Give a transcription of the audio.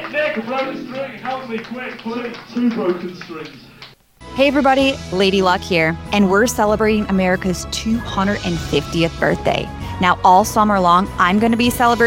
Nick, a broken string, help me quick, please. 2 broken strings. Hey everybody, Lady Luck here, and we're celebrating America's 250th birthday. Now all summer long, I'm going to be celebrating